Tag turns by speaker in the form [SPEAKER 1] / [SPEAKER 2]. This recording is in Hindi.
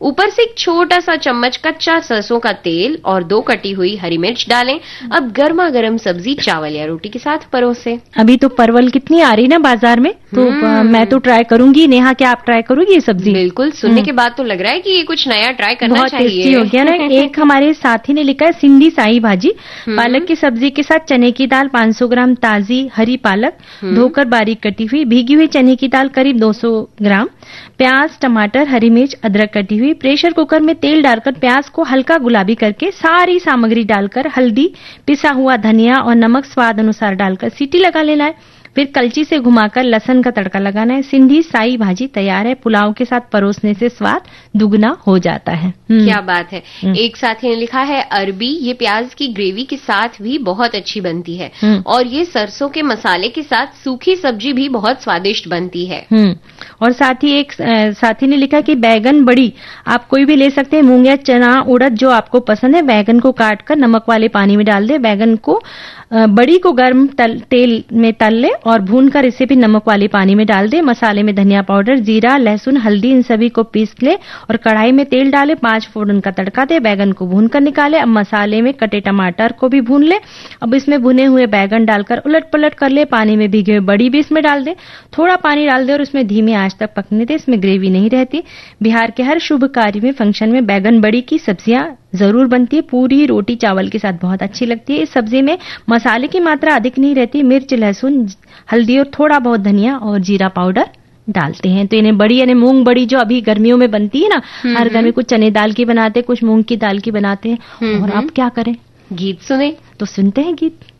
[SPEAKER 1] ऊपर से एक छोटा सा चम्मच कच्चा सरसों का तेल और 2 कटी हुई हरी मिर्च डालें। अब गर्मा गर्म सब्जी चावल या रोटी के साथ परोसें।
[SPEAKER 2] अभी तो परवल कितनी आ रही ना बाजार में, तो मैं तो ट्राई करूंगी। नेहा, क्या आप ट्राई करोगी ये सब्जी?
[SPEAKER 1] बिल्कुल, सुनने के बाद तो लग रहा है कि ये कुछ नया ट्राई करना चाहिए।
[SPEAKER 2] बहुत टेस्टी हो गया ना। एक हमारे साथी ने लिखा है सिंधी साई भाजी, पालक की सब्जी के साथ चने की दाल 500 ग्राम, ताजी हरी पालक धोकर बारीक कटी हुई, भीगी हुई चने की दाल करीब 200 ग्राम, प्याज टमाटर हरी मिर्च अदरक कटी हुई। प्रेशर कुकर में तेल डालकर प्याज को हल्का गुलाबी करके सारी सामग्री डालकर हल्दी, पिसा हुआ धनिया और नमक स्वाद अनुसार डालकर सीटी लगा लेना है। फिर कलची से घुमाकर लहसुन का तड़का लगाना है। सिंधी साई भाजी तैयार है। पुलाव के साथ परोसने से स्वाद दुगना हो जाता है।
[SPEAKER 1] क्या बात है। एक साथी ने लिखा है अरबी, ये प्याज की ग्रेवी के साथ भी बहुत अच्छी बनती है और ये सरसों के मसाले के साथ सूखी सब्जी भी बहुत स्वादिष्ट बनती है।
[SPEAKER 2] और साथ ही एक साथी ने लिखा कि बैगन बड़ी आप कोई भी ले सकते हैं, मूंग या चना उड़द जो आपको पसंद है। बैगन को काटकर नमक वाले पानी में डाल दे। बैगन को बड़ी को गर्म तेल में तल ले और भूनकर इसे भी नमक वाले पानी में डाल दे। मसाले में धनिया पाउडर, जीरा, लहसुन, हल्दी इन सभी को पीस ले और कढ़ाई में तेल डाले। 5 फोड़न का तड़का दे। बैगन को भूनकर निकाले। अब मसाले में कटे टमाटर को भी भून ले। अब इसमें भुने हुए बैगन डालकर उलट पलट कर ले। पानी में भीगे हुए बड़ी भी इसमें डाल दे। थोड़ा पानी डाल दे और उसमें धीमी आंच तक पकने दे। इसमें ग्रेवी नहीं रहती। बिहार के हर शुभ कार्य में, फंक्शन में बैगन बड़ी की सब्जियां जरूर बनती है। पूरी रोटी चावल के साथ बहुत अच्छी लगती है। इस सब्जी में मसाले की मात्रा अधिक नहीं रहती। मिर्च, लहसुन, हल्दी और थोड़ा बहुत धनिया और जीरा पाउडर डालते हैं। तो इन्हें बड़ी यानी मूंग बड़ी जो अभी गर्मियों में बनती है ना, हर घर में कुछ चने दाल की बनाते हैं, कुछ मूंग की दाल की बनाते हैं। और आप क्या करें,
[SPEAKER 1] गीत सुने
[SPEAKER 2] तो सुनते हैं गीत।